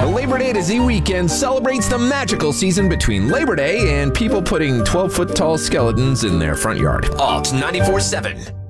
The Labor Day to Z weekend celebrates the magical season between Labor Day and people putting 12-foot tall skeletons in their front yard. Alt 94.7.